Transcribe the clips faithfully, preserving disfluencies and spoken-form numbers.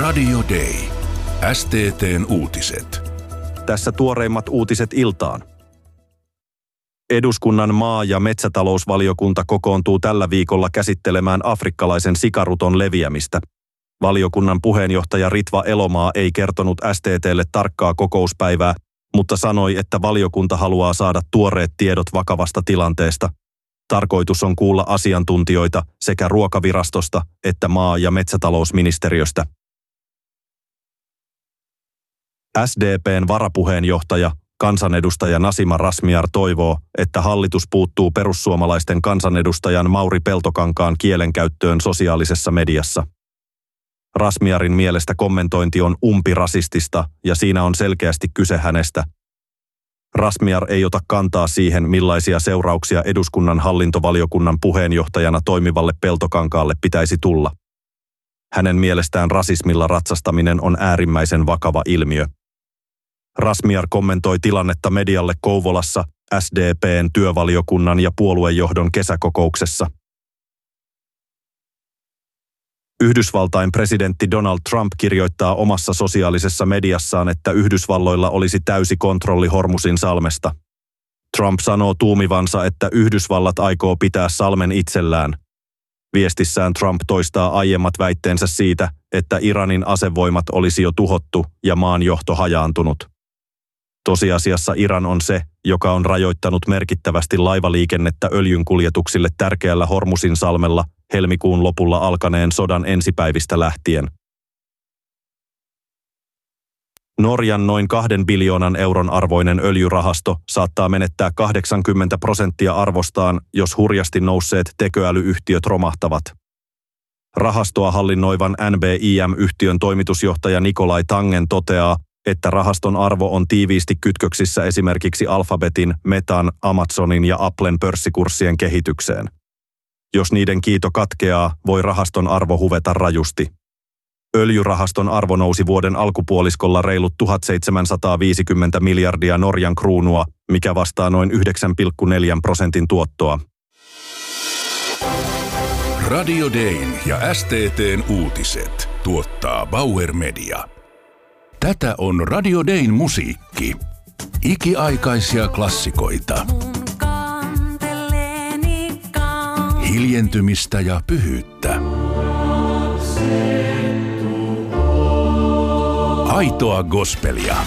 Radio Day. S T T:n uutiset. Tässä tuoreimmat uutiset iltaan. Eduskunnan maa- ja metsätalousvaliokunta kokoontuu tällä viikolla käsittelemään afrikkalaisen sikaruton leviämistä. Valiokunnan puheenjohtaja Ritva Elomaa ei kertonut S T T:lle tarkkaa kokouspäivää, mutta sanoi, että valiokunta haluaa saada tuoreet tiedot vakavasta tilanteesta. Tarkoitus on kuulla asiantuntijoita sekä Ruokavirastosta että maa- ja metsätalousministeriöstä. S D P:n varapuheenjohtaja, kansanedustaja Nasima Razmyar toivoo, että hallitus puuttuu perussuomalaisten kansanedustajan Mauri Peltokankaan kielenkäyttöön sosiaalisessa mediassa. Razmyarin mielestä kommentointi on umpirasistista ja siinä on selkeästi kyse hänestä. Razmyar ei ota kantaa siihen, millaisia seurauksia eduskunnan hallintovaliokunnan puheenjohtajana toimivalle Peltokankaalle pitäisi tulla. Hänen mielestään rasismilla ratsastaminen on äärimmäisen vakava ilmiö. Razmyar kommentoi tilannetta medialle Kouvolassa S D P:n työvaliokunnan ja puoluejohdon kesäkokouksessa. Yhdysvaltain presidentti Donald Trump kirjoittaa omassa sosiaalisessa mediassaan, että Yhdysvalloilla olisi täysi kontrolli Hormusin salmesta. Trump sanoo tuumivansa, että Yhdysvallat aikoo pitää salmen itsellään. Viestissään Trump toistaa aiemmat väitteensä siitä, että Iranin asevoimat olisi jo tuhottu ja maan johto hajaantunut. Tosiasiassa Iran on se, joka on rajoittanut merkittävästi laivaliikennettä öljynkuljetuksille tärkeällä Hormusin salmella helmikuun lopulla alkaneen sodan ensipäivistä lähtien. Norjan noin kahden biljoonan euron arvoinen öljyrahasto saattaa menettää kahdeksankymmentä prosenttia arvostaan, jos hurjasti nousseet tekoälyyhtiöt romahtavat. Rahastoa hallinnoivan N B I M-yhtiön toimitusjohtaja Nikolai Tangen toteaa, että rahaston arvo on tiiviisti kytköksissä esimerkiksi Alphabetin, Metan, Amazonin ja Applen pörssikurssien kehitykseen. Jos niiden kiito katkeaa, voi rahaston arvo huveta rajusti. Öljyrahaston arvo nousi vuoden alkupuoliskolla reilut tuhatseitsemänsataaviisikymmentä miljardia Norjan kruunua, mikä vastaa noin yhdeksän pilkku neljä prosentin tuottoa. Radio Dayn ja S T T:n uutiset tuottaa Bauer Media. Tätä on Radio Dayn musiikki. Ikiaikaisia klassikoita. Hiljentymistä ja pyhyyttä. Aitoa gospelia.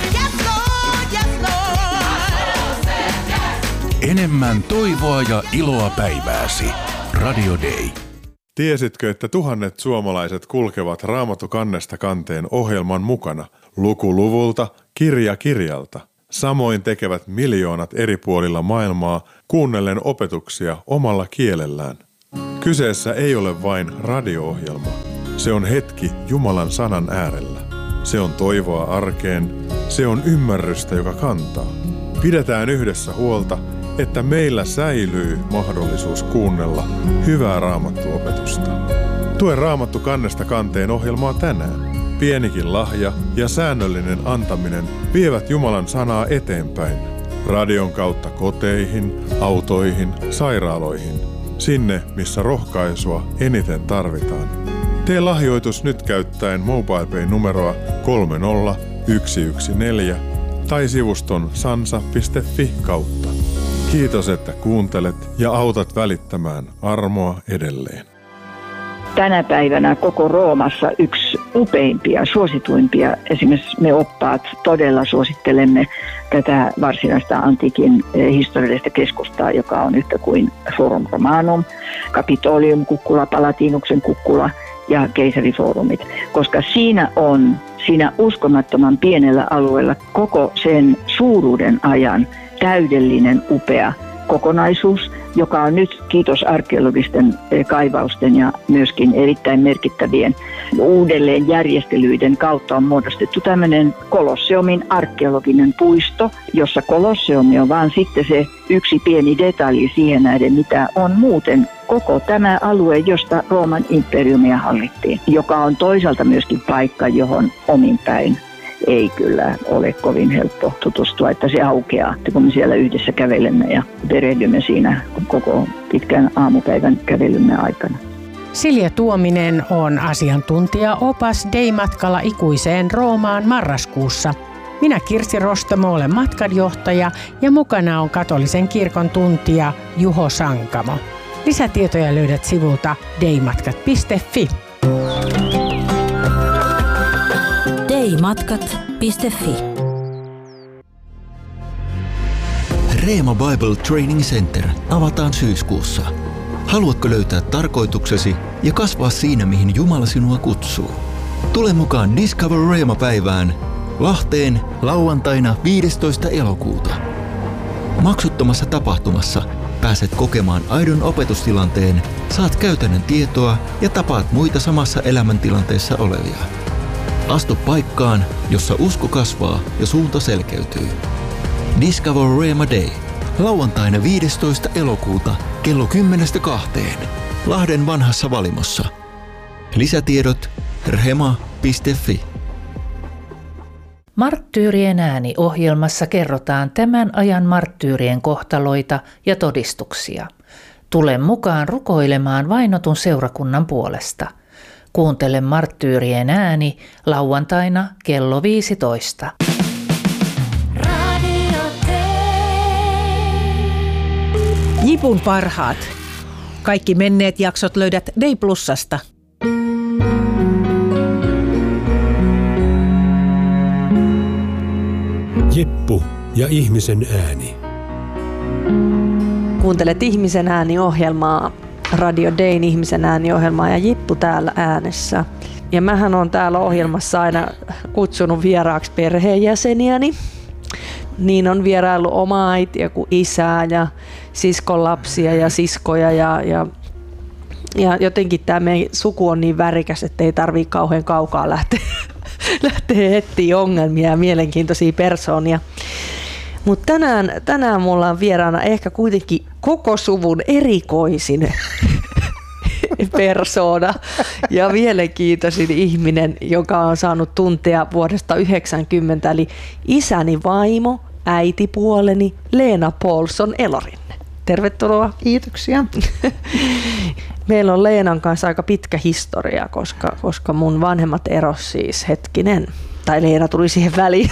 Enemmän toivoa ja iloa päivääsi. Radio Day. Tiesitkö, että tuhannet suomalaiset kulkevat Raamattu kannesta kanteen ohjelman mukana, luku luvulta, kirja kirjalta? Samoin tekevät miljoonat eri puolilla maailmaa kuunnellen opetuksia omalla kielellään. Kyseessä ei ole vain radio-ohjelma. Se on hetki Jumalan sanan äärellä. Se on toivoa arkeen. Se on ymmärrystä, joka kantaa. Pidetään yhdessä huolta, että meillä säilyy mahdollisuus kuunnella hyvää raamattuopetusta. Tue Raamattu kannesta kanteen ohjelmaa tänään. Pienikin lahja ja säännöllinen antaminen vievät Jumalan sanaa eteenpäin. Radion kautta koteihin, autoihin, sairaaloihin. Sinne, missä rohkaisua eniten tarvitaan. Tee lahjoitus nyt käyttäen MobilePay-numeroa kolme nolla yksi yksi neljä tai sivuston sansa piste fi kautta. Kiitos, että kuuntelet ja autat välittämään armoa edelleen. Tänä päivänä koko Roomassa yksi upeimpia, suosituimpia, esimerkiksi me oppaat todella suosittelemme tätä varsinaista antiikin historiallista keskustaa, joka on yhtä kuin Forum Romanum, Capitolium kukkula, Palatinuksen kukkula ja keisarifoorumit, koska siinä on siinä uskomattoman pienellä alueella koko sen suuruuden ajan täydellinen upea kokonaisuus, joka on nyt kiitos arkeologisten kaivausten ja myöskin erittäin merkittävien uudelleenjärjestelyiden kautta on muodostettu tämmöinen Kolosseumin arkeologinen puisto, jossa Kolosseumi on vaan sitten se yksi pieni detalji siihen nähden, mitä on muuten koko tämä alue, josta Rooman imperiumia hallittiin, joka on toisaalta myöskin paikka, johon omin päin ei kyllä ole kovin helppo tutustua, että se aukeaa, kun me siellä yhdessä kävelemme ja perehdymme siinä koko pitkän aamupäivän kävelymme aikana. Silja Tuominen on asiantuntija opas Dei-matkalla ikuiseen Roomaan marraskuussa. Minä Kirsi Rostamo olen matkanjohtaja ja mukana on katolisen kirkon tuntija Juho Sankamo. Lisätietoja löydät sivulta deimatkat piste fi. deimatkat piste fi. Reema Bible Training Center avataan syyskuussa. Haluatko löytää tarkoituksesi ja kasvaa siinä, mihin Jumala sinua kutsuu? Tule mukaan Discover Reema-päivään Lahteen lauantaina viidestoista elokuuta. Maksuttomassa tapahtumassa pääset kokemaan aidon opetustilanteen, saat käytännön tietoa ja tapaat muita samassa elämäntilanteessa olevia. Astu paikkaan, jossa usko kasvaa ja suunta selkeytyy. Discover Reema Day. Lauantaina viidestoista elokuuta kello kymmenestä kahteen. Lahden vanhassa valimossa. Lisätiedot rema piste fi. Marttyyrien ääni -ohjelmassa kerrotaan tämän ajan marttyyrien kohtaloita ja todistuksia. Tule mukaan rukoilemaan vainotun seurakunnan puolesta. Kuuntele Marttyyrien ääni lauantaina kello viisitoista. Jipun parhaat. Kaikki menneet jaksot löydät Dei Plusasta. Jippu ja ihmisen ääni. Kuuntelet Ihmisen ääni-ohjelmaa, Radio Dayn Ihmisen ääni-ohjelmaa ja Jippu täällä äänessä. Ja mähän on täällä ohjelmassa aina kutsunut vieraaksi perheenjäseniäni. Niin on vieraillut oma äitiä kuin isää ja siskon lapsia ja siskoja ja, ja, ja jotenkin tämä meidän suku on niin värikäs, että ei tarvitse kauhean kaukaa lähteä, lähteä etsiä ongelmia ja mielenkiintoisia persoonia. Mutta tänään, tänään mulla on vieraana ehkä kuitenkin koko suvun erikoisin persoona ja mielenkiintoisin ihminen, joka on saanut tuntea vuodesta yhdeksänkymmentä, eli isäni vaimo, äitipuoleni Leena Paulson Elorinne. Tervetuloa. Kiitoksia. Meillä on Leenan kanssa aika pitkä historia, koska, koska mun vanhemmat eros siis hetkinen. Tai Leena tuli siihen väliin.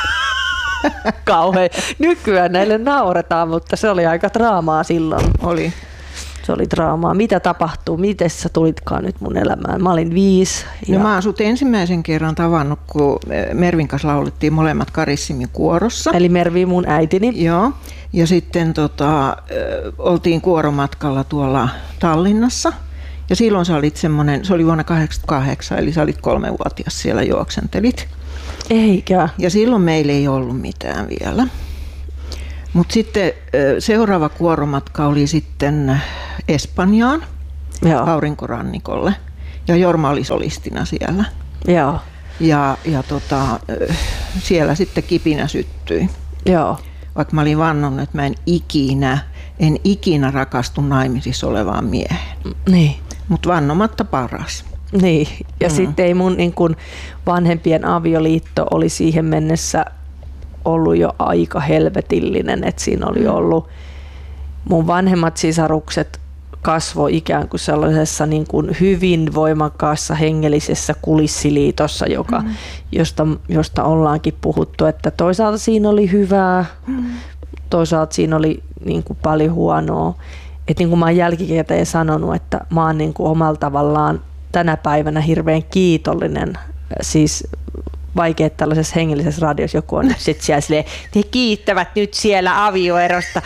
Kauhean. Nykyään näille nauretaan, mutta se oli aika draamaa silloin. Oli. Se oli draamaa. Mitä tapahtuu? Miten sä tulitkaan nyt mun elämään? Mä olin viisi. Ja... No, mä asut ensimmäisen kerran tavannut, kun Mervin kanssa laulettiin molemmat Karissimmin kuorossa. Eli Mervi mun äitini. Joo. Ja sitten tota, oltiin kuoromatkalla tuolla Tallinnassa. Ja silloin sä olit semmoinen, se oli vuonna kahdeksankymmentäkahdeksan, eli sä olit kolmevuotias siellä juoksentelit. Eikä. Ja silloin meillä ei ollut mitään vielä. Mutta sitten seuraava kuoromatka oli sitten Espanjaan, Joo. aurinkorannikolle. Ja Jorma oli solistina siellä. Joo. Ja, ja tota, siellä sitten kipinä syttyi. Joo. Vaikka mä olin vannonut, että mä en ikinä, en ikinä rakastu naimisissa olevaan mieheen. Niin. Mutta vannomatta paras. Niin, ja Mm. sitten ei mun niin kun vanhempien avioliitto oli siihen mennessä ollut jo aika helvetillinen, että siinä oli ollut mun vanhemmat sisarukset kasvoi ikään kuin sellaisessa niin kuin hyvin voimakkaassa hengellisessä kulissiliitossa, joka, mm. josta, josta ollaankin puhuttu, että toisaalta siinä oli hyvää, mm. toisaalta siinä oli niin kuin paljon huonoa. Et niin kuin mä oon jälkikäteen sanonut, että mä oon niin kuin omalla tavallaan tänä päivänä hirveän kiitollinen, siis vaikea tällaisessa hengellisessä radiossa joku on nyt sit siellä silleen, ne kiittävät nyt siellä avioerosta.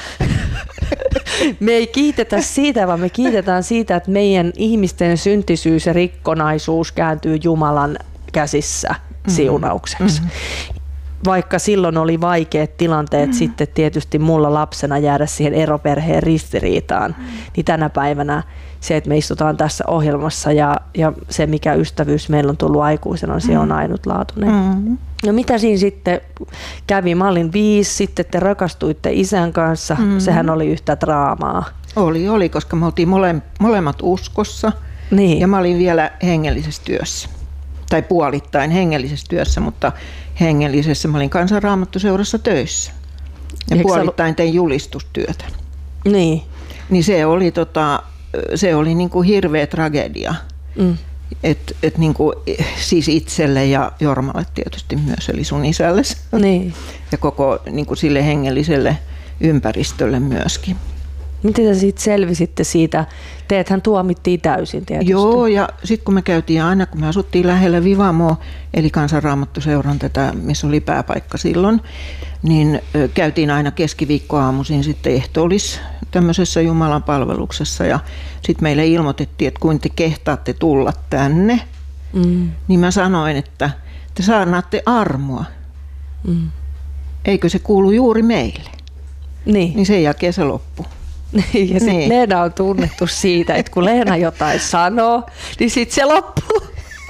Me ei kiitetä siitä, vaan me kiitetään siitä, että meidän ihmisten syntisyys ja rikkonaisuus kääntyy Jumalan käsissä siunaukseksi. Mm-hmm. Vaikka silloin oli vaikeat tilanteet mm-hmm. sitten tietysti mulla lapsena jäädä siihen eroperheen ristiriitaan, mm-hmm. niin tänä päivänä se, että me istutaan tässä ohjelmassa ja, ja se, mikä ystävyys meillä on tullut aikuisena, mm-hmm. se on ainutlaatuinen. Mm-hmm. No mitä siinä sitten kävi? Mä olin viisi, sitten te rakastuitte isän kanssa. Mm-hmm. Sehän oli yhtä draamaa. Oli, oli, koska me oltiin mole, molemmat uskossa niin. Ja mä olin vielä hengellisessä työssä. Tai puolittain hengellisessä työssä, mutta hengellisessä mä olin Kansanraamattuseurassa töissä. Ja Eikö puolittain tein julistustyötä. Niin. Niin se oli tota, se oli niin kuin hirveä tragedia. Mm. Et, et niin kuin, siis itselle ja Jormalle tietysti myös, eli sun isälle. Niin. Ja koko niin kuin sille hengelliselle ympäristölle myöskin. Miten sä sitten selvisitte siitä? Teethän tuomittiin täysin tietysti. Joo, ja sitten kun me käytiin aina, kun me asuttiin lähellä Vivamoa, eli Kansanraamattuseuran tätä, missä oli pääpaikka silloin, niin käytiin aina keskiviikkoaamuisin sitten ehtoolis tämmöisessä Jumalan palveluksessa, ja sitten meille ilmoitettiin, että kun te kehtaatte tulla tänne, mm. niin mä sanoin, että te saarnaatte armoa. Mm. Eikö se kuulu juuri meille? Niin. Niin sen jälkeen se loppui. Ja sitten niin. Leena on tunnettu siitä, että kun Leena jotain sanoo, niin sitten se loppuu.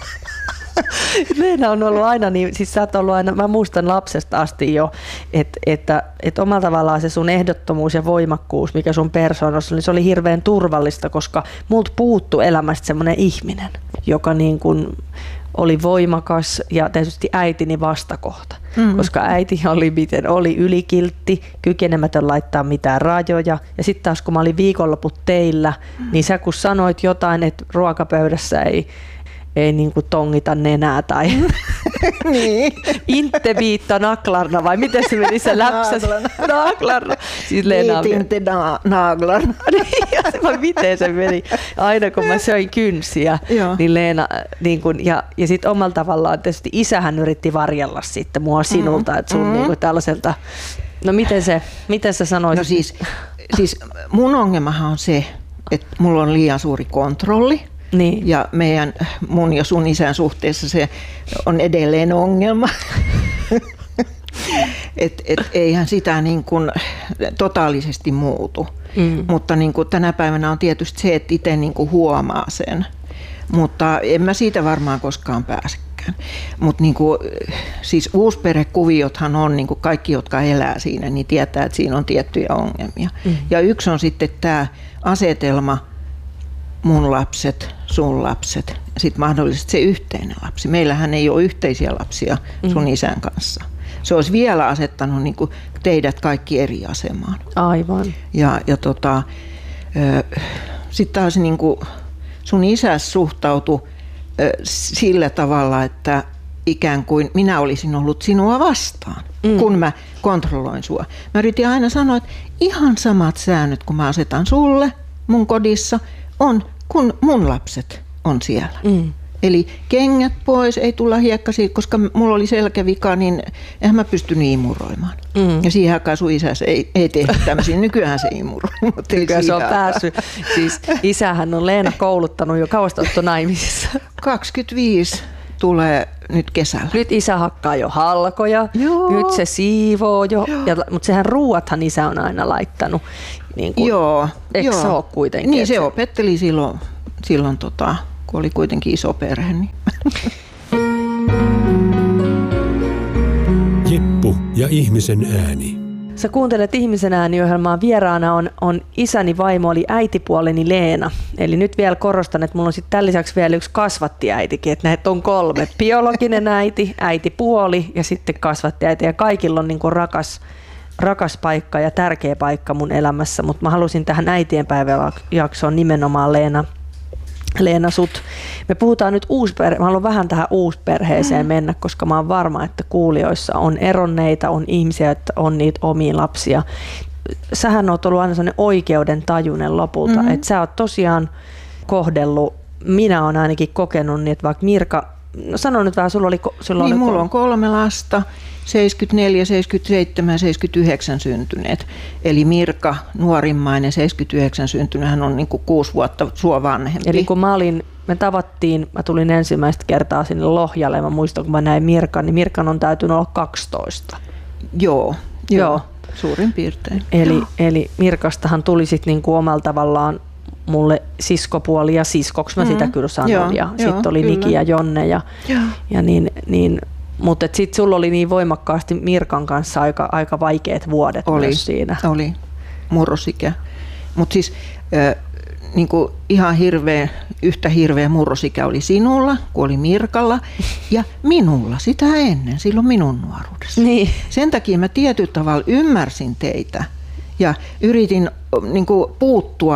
Leena on ollut aina, niin siis sä oot ollut aina, mä muistan lapsesta asti jo, että, että, että omalla tavallaan se sun ehdottomuus ja voimakkuus, mikä sun persoonassa, niin se oli hirveän turvallista, koska multa puuttui elämästä semmoinen ihminen, joka niin kuin oli voimakas ja tietysti äitini vastakohta, mm. koska äiti oli miten oli ylikiltti, kykenemätön laittaa mitään rajoja. Ja sitten taas kun mä olin viikonloput teillä, mm. niin sä kun sanoit jotain, että ruokapöydässä ei, ei niinku tongita nenää tai niin. inte viitta naklarna vai miten se meni se läpsäsi? Naklarna. Siis Leena inte naglarna. Vai miten se meni? Aina kun mä söin kynsiä, joo. niin Leena, niin kun, ja, ja sitten omalla tavallaan tietysti isähän yritti varjella sitten mua sinulta, että sun mm. niin tällaiselta, no miten se, miten sä sanoisit? No siis, siis mun ongelmahan on se, että mulla on liian suuri kontrolli. Niin. Ja meidän, mun ja sun isän suhteessa se on edelleen ongelma. et, et eihän sitä niin kuin totaalisesti muutu. Mm. Mutta niin kuin tänä päivänä on tietysti se, että itse niin kuin huomaa sen. Mutta en mä siitä varmaan koskaan pääsekään. Mutta niin kuin, siis uusperhekuviothan on, niin kuin kaikki, jotka elää siinä, niin tietää, että siinä on tiettyjä ongelmia. Mm. Ja yksi on sitten tämä asetelma, mun lapset, sun lapset ja sitten mahdollisesti se yhteinen lapsi. Meillähän ei ole yhteisiä lapsia sun isän kanssa. Se olisi vielä asettanut niin kuin teidät kaikki eri asemaan. Aivan. Ja, ja tota, sitten taas niin kuin sun isäs suhtautui sillä tavalla, että ikään kuin minä olisin ollut sinua vastaan, mm. kun mä kontrolloin sua. Mä yritin aina sanoa, että ihan samat säännöt, kun mä asetan sulle mun kodissa, on kun mun lapset on siellä. Mm. Eli kengät pois, ei tulla hiekkasi, koska mulla oli selkävika, niin eihän mä pystynyt imuroimaan. Mm. Ja siihen aikaan sun isässä ei, ei tehty tämmöisiä. Nykyään se imuroi. Nykyään se on päässyt. Siis isähän on Leena kouluttanut jo kauasta otto naimisissa. kaksikymmentäviisi tulee nyt kesällä. Nyt isä hakkaa jo halkoja, joo. Nyt se siivoo jo, ja, mutta sehän ruuathan isä on aina laittanut. Niin kuin, joo. Eikö joo. se ole kuitenkin? Niin se opetteli silloin, silloin tota, kun oli kuitenkin iso perhe. Niin. Jeppu ja ihmisen ääni. Sä kuuntelet Ihmisen ääni-ohjelmaa. Vieraana on, on isäni vaimo, oli äitipuoleni Leena. Eli nyt vielä korostan, että mulla on sitten tämän lisäksi vielä yksi kasvattiäitikin, että näitä on kolme. Biologinen äiti, äitipuoli ja sitten kasvattiäiti. Ja kaikilla on niin kuin rakas, rakas paikka ja tärkeä paikka mun elämässä, mutta mä halusin tähän äitien päiväjaksoon nimenomaan Leena. Leena sut. Me puhutaan nyt uusperhe. Mä haluan vähän tähän uusperheeseen mennä, koska mä oon varma, että kuulijoissa on eronneita, on ihmisiä, että on niitä omia lapsia. Sähän oot ollut aina sellainen oikeuden tajuinen lopulta, mm-hmm. että sä oot tosiaan kohdellut, minä oon ainakin kokenut niin, että vaikka Mirka, no sano nyt vähän, sulla oli... Sulla niin, oli mulla on kolme lasta, seitsemänkymmentäneljä, seitsemänkymmentäseitsemän ja seitsemänkymmentäyhdeksän syntyneet. Eli Mirka, nuorimmainen, seitsemänkymmentäyhdeksän syntynyt, hän on niin kuin kuusi vuotta sua vanhempi. Eli kun mä olin, me tavattiin, mä tulin ensimmäistä kertaa sinne Lohjalle, ja mä muistan, kun mä näin Mirkan, niin Mirkan on täytynyt olla kaksitoista. Joo, joo, joo. Suurin piirtein. Eli, eli Mirkastahan tuli sitten niin kuin omalla tavallaan mulle siskopuoli ja siskoksi mä sitä mm. kyllä sanon. Joo, ja sitten oli kyllä. Niki ja Jonne. Ja, ja niin, niin, mutta sitten sulla oli niin voimakkaasti Mirkan kanssa aika, aika vaikeat vuodet oli, myös siinä. Oli, murrosikä. Mutta siis äh, niinku ihan hirveä, yhtä hirveä murrosikä oli sinulla, kuin oli Mirkalla ja minulla sitä ennen, silloin minun nuoruudessa. Niin. Sen takia mä tietyllä tavalla ymmärsin teitä ja yritin niinku puuttua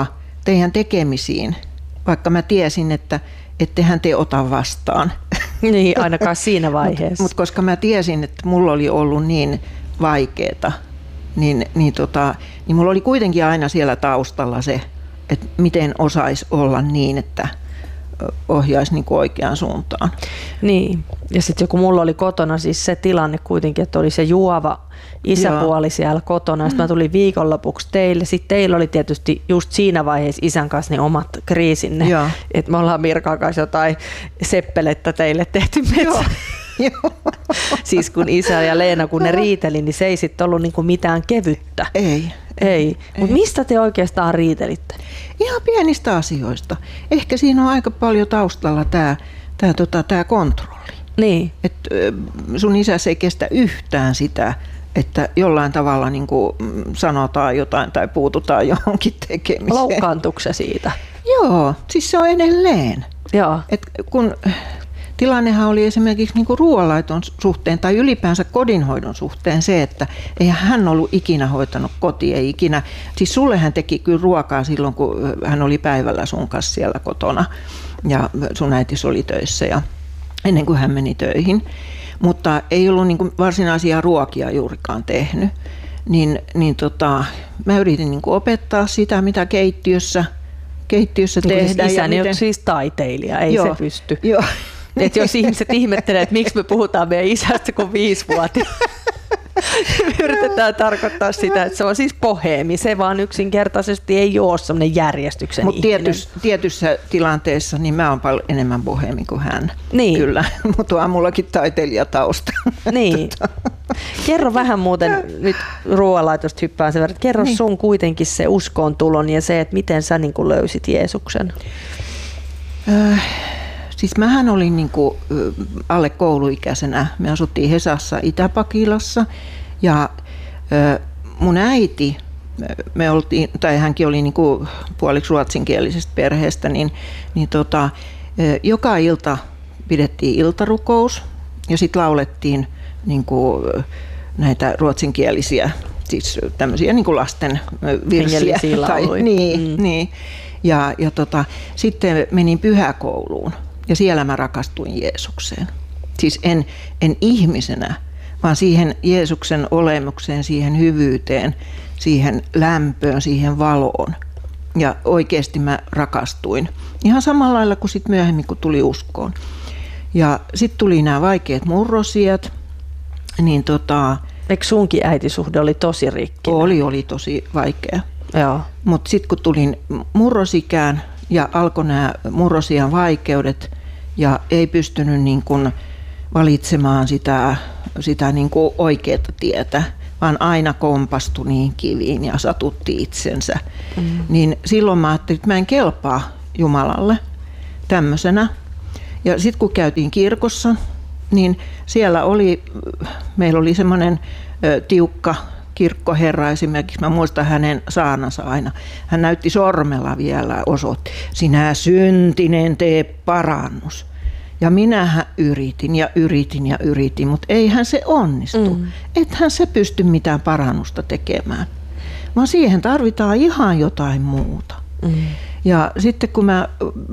teidän tekemisiin, vaikka mä tiesin, että ettehän te ota vastaan. Niin, ainakaan siinä vaiheessa. Mutta mut koska mä tiesin, että mulla oli ollut niin vaikeeta, niin, niin, tota, niin mulla oli kuitenkin aina siellä taustalla se, että miten osaisi olla niin, että ohjaisi niin kuin oikeaan suuntaan. Niin, ja sitten kun mulla oli kotona siis se tilanne kuitenkin, että oli se juova isäpuoli siellä kotona, ja sitten mä tulin viikonlopuksi teille. Sitten teillä oli tietysti just siinä vaiheessa isän kanssa ne omat kriisinne, että me ollaan Mirkan kanssa jotain seppelettä teille tehty metsä. Siis kun isä ja Leena, kun ne riiteli, niin se ei sitten ollut niinku mitään kevyttä. Ei. Ei. Mutta mistä te oikeastaan riitelitte? Ihan pienistä asioista. Ehkä siinä on aika paljon taustalla tämä tää, tota, tää kontrolli. Niin. Et sun isäsi ei kestä yhtään sitä, että jollain tavalla niin kuin sanotaan jotain tai puututaan johonkin tekemiseen. Loukkaantuuko se siitä? Joo, siis se on edelleen. Joo. Et kun tilannehan oli esimerkiksi niin kuin ruoanlaiton suhteen tai ylipäänsä kodinhoidon suhteen se, että eihän hän ollut ikinä hoitanut kotia, ei ikinä. Siis sulle hän teki kyllä ruokaa silloin, kun hän oli päivällä sun kanssa siellä kotona ja sun äitis oli töissä ja ennen kuin hän meni töihin. Mutta ei ollut niin kuin varsinaisia ruokia juurikaan tehnyt. Niin, niin tota, mä yritin niin kuin opettaa sitä, mitä keittiössä, keittiössä niin tehdään. Isäni miten... on siis taiteilija, ei joo, se pysty. Joo. Et jos ihmiset ihmettelee, että miksi me puhutaan meidän isästä kuin viisivuotias. Me yritetään tarkoittaa sitä, että se on siis boheemi. Se vaan yksinkertaisesti ei ole sellainen järjestyksen Mut ihminen. Tietyssä, tietyssä tilanteessa niin mä oon paljon enemmän boheemi kuin hän. Niin. Kyllä, mutta on mullakin taiteilijatausta. Niin. Kerro vähän muuten, nyt ruoanlaitosta hyppään sen verran, kerro niin. sun kuitenkin se uskontulon ja se, että miten sä niin kuin löysit Jeesuksen. Äh. Siis mähän olin niin kuin alle kouluikäisenä. Me asuttiin Hesassa Itä-Pakilassa ja mun äiti, me oltiin, tai hänkin oli niin kuin puoliksi ruotsinkielisestä perheestä, niin, niin tota, joka ilta pidettiin iltarukous ja sitten laulettiin niin kuin näitä ruotsinkielisiä, siis tämmöisiä niin kuin lasten virsiä. Tai, niin, mm. niin. Ja, ja tota, sitten menin pyhäkouluun. Ja siellä mä rakastuin Jeesukseen. Siis en, en ihmisenä, vaan siihen Jeesuksen olemukseen, siihen hyvyyteen, siihen lämpöön, siihen valoon. Ja oikeasti mä rakastuin. Ihan samalla lailla kuin sit myöhemmin, kun tuli uskoon. Ja sitten tuli nämä vaikeat murrosiat. Niin tota, eikö sunkin äitisuhde oli tosi rikkinä? Oli, oli tosi vaikea. Joo. Mutta sitten kun tulin murrosikään, ja alkoi nämä murrosian vaikeudet ja ei pystynyt niin kuin valitsemaan sitä, sitä niin kuin oikeaa tietä, vaan aina kompastui niin kiviin ja satutti itsensä. Mm. Niin silloin mä ajattelin, että mä en kelpaa Jumalalle tämmöisenä. Ja sitten kun käytiin kirkossa, niin siellä oli, meillä oli semmoinen tiukka kirkkoherra esimerkiksi, mä muistan hänen saanansa aina. Hän näytti sormella vielä, osoitti, sinä syntinen tee parannus. Ja minähän yritin ja yritin ja yritin, mutta eihän se onnistu. Mm. Ethän se pysty mitään parannusta tekemään, vaan siihen tarvitaan ihan jotain muuta. Mm. Ja sitten kun mä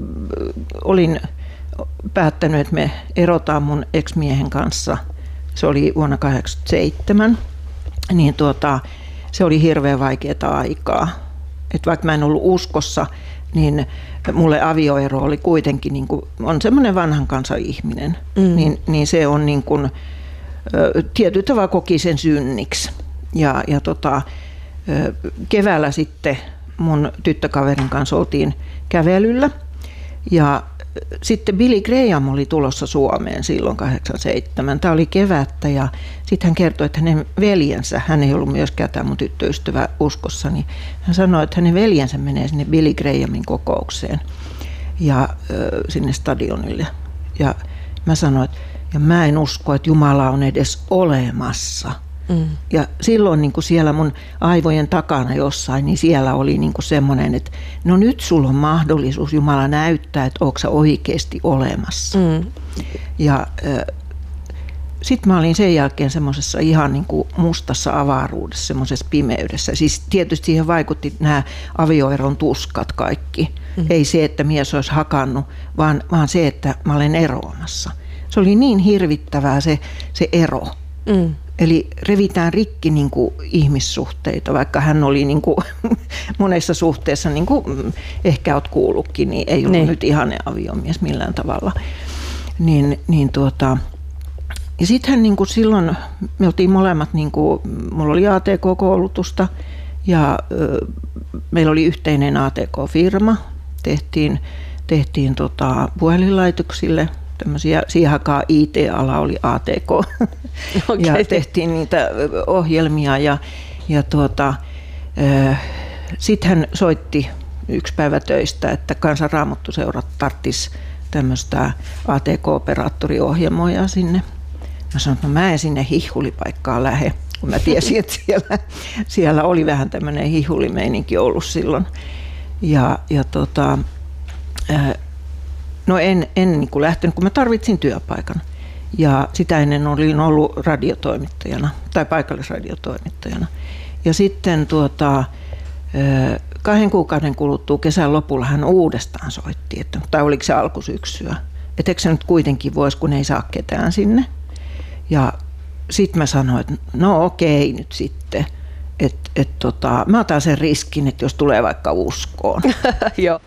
olin päättänyt, että me erotaan mun ex-miehen kanssa, se oli vuonna kahdeksankymmentäseitsemän, niin tuota, se oli hirveän vaikeaa aikaa. Et vaikka mä en ollut uskossa, niin mulle avioero oli kuitenkin, niin kuin, on semmoinen vanhan kansan ihminen, mm. niin, niin se on niin kuin, tietyllä tavalla koki sen synniksi. Ja, ja tota, keväällä sitten mun tyttökaverin kanssa oltiin kävelyllä ja sitten Billy Graham oli tulossa Suomeen silloin kahdeksankymmentäseitsemän. Tämä oli kevättä ja sitten hän kertoi, että hänen veljensä, hän ei ollut myöskään tämä mun tyttöystävä uskossa, niin hän sanoi, että hänen veljensä menee sinne Billy Grahamin kokoukseen ja äh, sinne stadionille. Ja mä sanoin, että ja mä en usko, että Jumala on edes olemassa. Mm. Ja silloin niin kuin siellä mun aivojen takana jossain, niin siellä oli niin kuin semmoinen, että no nyt sulla on mahdollisuus, Jumala näyttää, että ootko sä oikeasti olemassa. Mm. Ja äh, sitten mä olin sen jälkeen semmoisessa ihan niin kuin mustassa avaruudessa, semmoisessa pimeydessä. Siis tietysti siihen vaikutti nämä avioeron tuskat kaikki. Mm. Ei se, että mies olisi hakannut, vaan, vaan se, että mä olen eroamassa. Se oli niin hirvittävää se, se ero. Mm. Eli revitään rikki niin kuin ihmissuhteita, vaikka hän oli niin kuin monessa suhteessa, niin kuin ehkä olet kuullutkin, niin ei ollut niin. nyt ihane aviomies millään tavalla. Niin, niin tuota, ja sitten niin kuin silloin me oltiin molemmat, niin kuin, mulla oli A T K-koulutusta ja ö, meillä oli yhteinen A T K-firma, tehtiin, tehtiin tota, puhelinlaitoksille. Tämmöisiä, siihen aikaan I T-ala oli A T K okay. ja tehtiin niitä ohjelmia ja, ja tuota, sitten hän soitti yksi päivä töistä, että Kansan Raamattuseurat tarttisi tämmöistä A T K-operaattoriohjelmoja sinne. Mä sanoin, että no mä en sinne hihulipaikkaan lähde, kun mä tiesin, että siellä, siellä oli vähän tämmöinen hihulimeininki ollut silloin. Ja, ja tota, no en, en niin kuin lähtenyt, kun mä tarvitsin työpaikan. Ja sitä ennen olin ollut radiotoimittajana tai paikallisradiotoimittajana. Ja sitten tuota, kahden kuukauden kuluttua kesän lopulla hän uudestaan soitti, että, tai oliko se alkusyksyä. Että eikö se nyt kuitenkin voisi, kun ei saa ketään sinne. Ja sitten mä sanoin, että no okei nyt sitten. Että et tota, mä otan sen riskin, että jos tulee vaikka uskoon. Joo.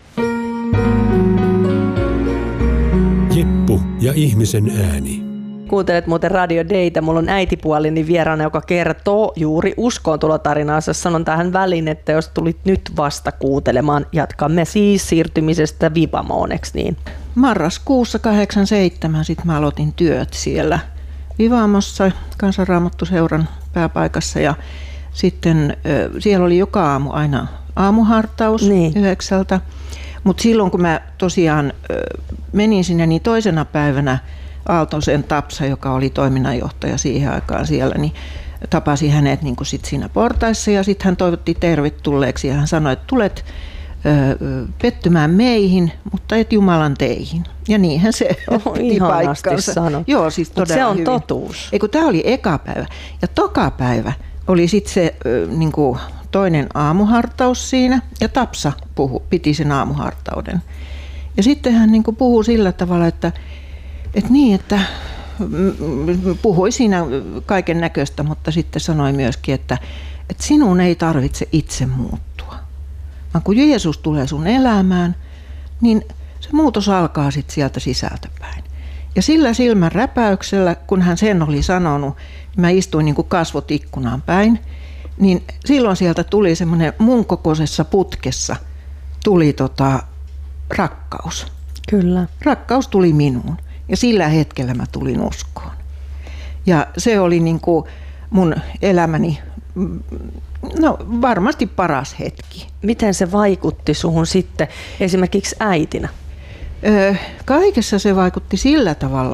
Jeppu ja ihmisen ääni. Kuuntelet muuten Radio Daytä. Mulla on äitipuolini vieraana, joka kertoo juuri uskoontulotarinaansa. Sanon tähän väliin, että jos tulit nyt vasta kuuntelemaan, jatkamme siis siirtymisestä Vivamoon, eks niin? Marraskuussa kahdeksankymmentäseitsemän sit mä aloitin työt siellä Vivamossa, Kansan Raamattuseuran pääpaikassa. Ja sitten siellä oli joka aamu aina aamuhartaus niin. yhdeksältä. Mutta silloin kun mä tosiaan menin sinne, niin toisena päivänä Aaltosen Tapsa, joka oli toiminnanjohtaja siihen aikaan siellä, niin tapasi hänet niin kuin sit siinä portaissa ja sitten hän toivotti tervetulleeksi ja hän sanoi, että tulet ö, pettymään meihin, mutta et Jumalan teihin. Ja niinhän se oh, piti paikkansa. Joo, siis todella se on hyvin. Totuus. Eiku, tämä oli eka päivä. Ja toka päivä oli sitten se ö, niin kuin toinen aamuhartaus siinä ja Tapsa puhu, piti sen aamuhartauden. Ja sitten hän niin kuin puhui sillä tavalla, että Että niin, että puhui siinä kaiken näköistä, mutta sitten sanoi myöskin, että, että sinun ei tarvitse itse muuttua. Vaan kun Jeesus tulee sun elämään, niin se muutos alkaa sitten sieltä sisältäpäin. Ja sillä silmän räpäyksellä, kun hän sen oli sanonut, mä istuin niin kuin kasvot ikkunaan päin, niin silloin sieltä tuli semmoinen mun kokoisessa putkessa tuli tota rakkaus. Kyllä. Rakkaus tuli minuun. Ja sillä hetkellä mä tulin uskoon. Ja se oli niin kuin mun elämäni, no varmasti paras hetki. Miten se vaikutti suhun sitten esimerkiksi äitinä? Öö, kaikessa se vaikutti sillä tavalla,